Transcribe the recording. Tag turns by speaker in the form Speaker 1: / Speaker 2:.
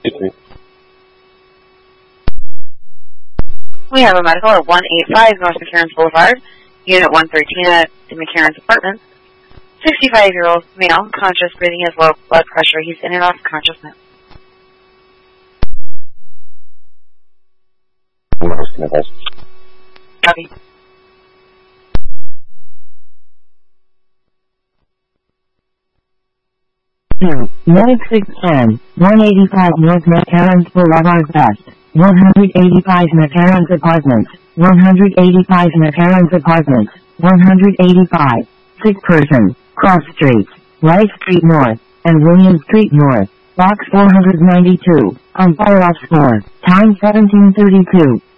Speaker 1: We have a medical at 185 North McCarran's Boulevard, Unit 113 at McCarran's apartment. 65-year-old male, conscious, breathing, has low blood pressure. He's in and off consciousness. Copy.
Speaker 2: Medic 610, 185 North McCarran's Boulevard West, 185 McCarran's Apartments, 185 McCarran's Apartments, 185, sick person, cross streets, Rice Street North, and William Street North, box 492, on fire off score, time 1732.